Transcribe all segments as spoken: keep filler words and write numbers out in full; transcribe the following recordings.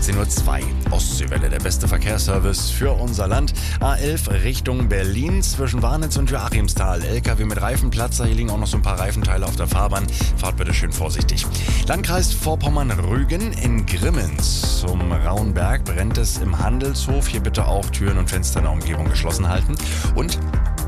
achtzehn Uhr zwei. Ostseewelle, der beste Verkehrsservice für unser Land. A elf Richtung Berlin zwischen Warnitz und Joachimsthal. L K W mit Reifenplatzer. Hier liegen auch noch so ein paar Reifenteile auf der Fahrbahn. Fahrt bitte schön vorsichtig. Landkreis Vorpommern-Rügen in Grimmenz. Zum Rauenberg brennt es im Handelshof. Hier bitte auch Türen und Fenster in der Umgebung geschlossen halten. Und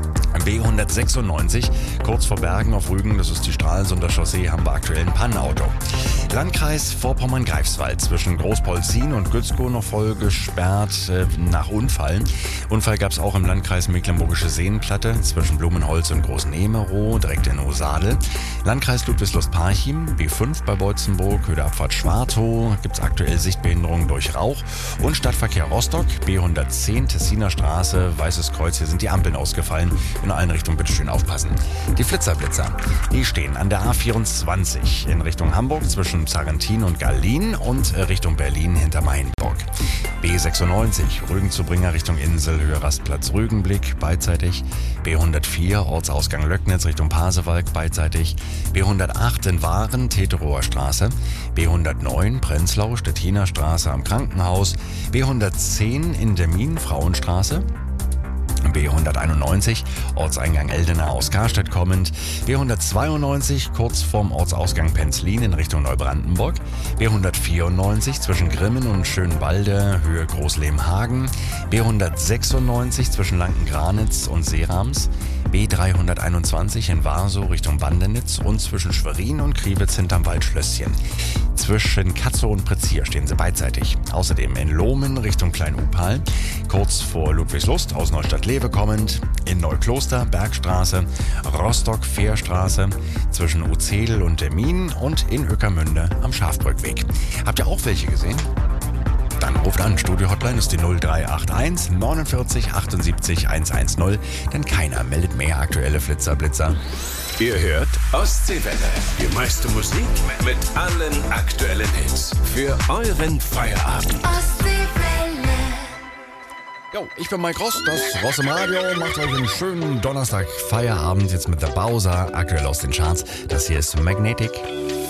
B hundertsechsundneunzig, kurz vor Bergen auf Rügen, das ist die Stralsunder Chaussee, haben wir aktuell ein Pannenauto. Landkreis Vorpommern-Greifswald zwischen Großpolzin und Gützkow noch voll gesperrt äh, nach Unfall. Unfall gab es auch im Landkreis Mecklenburgische Seenplatte zwischen Blumenholz und Großnemerow, direkt in Osadel. Landkreis Ludwigslust-Parchim, B fünf bei Beutzenburg, Höhe Schwartow, gibt es aktuell Sichtbehinderungen durch Rauch. Und Stadtverkehr Rostock, B hundertzehn, Tessiner Straße, Weißes Kreuz, hier sind die Ampeln ausgefallen. In allen Richtungen bitte schön aufpassen. Die Flitzer-Blitzer, die stehen an der A vierundzwanzig in Richtung Hamburg zwischen Zarentin und Gallien und Richtung Berlin hinter Mainburg. B sechsundneunzig, Rügen zu Bringer Richtung Insel, Höhe Rastplatz Rügenblick, beidseitig. B hundertvier, Ortsausgang Löcknitz Richtung Pasewalk, beidseitig. B hundertacht in Waren, Teterower Straße. B hundertneun, Prenzlau, Stettiner Straße am Krankenhaus. B hundertzehn in Demmin, Frauenstraße. B hunderteinundneunzig, Ortseingang Eldena aus Karstedt kommend. B hundertzweiundneunzig, kurz vorm Ortsausgang Penzlin in Richtung Neubrandenburg. B hundertvierundneunzig zwischen Grimmen und Schönwalde, Höhe Großlehmhagen. B hundertsechsundneunzig zwischen Lanken-Granitz und Seerams. B dreihunderteinundzwanzig in Warsow Richtung Bandenitz und zwischen Schwerin und Kriwitz hinterm Waldschlösschen. Zwischen Katzow und Prezier stehen sie beidseitig. Außerdem in Lohmen Richtung Klein-Upal, kurz vor Ludwigslust aus Neustadt-Lewe kommend, in Neukloster Bergstraße, Rostock-Fährstraße, zwischen Uzedel und Demmin und in Ueckermünde am Schafbrückweg. Habt ihr auch welche gesehen? Dann ruft an, Studio-Hotline ist die null drei acht eins neunundvierzig achtundsiebzig hundertzehn, denn keiner meldet mehr aktuelle Flitzer-Blitzer. Ihr hört Ostseewelle, die meiste Musik mit allen aktuellen Hits für euren Feierabend. Ostseewelle. Jo, ich bin Mike Ross, das Ross im Radio, macht euch einen schönen Donnerstag Feierabend jetzt mit der Bowser, aktuell aus den Charts. Das hier ist Magnetic.